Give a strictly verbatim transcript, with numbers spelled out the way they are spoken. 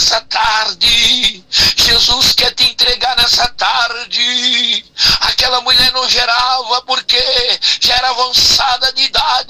nessa tarde. Jesus quer te entregar nessa tarde. Aquela mulher não gerava porque já era avançada de idade.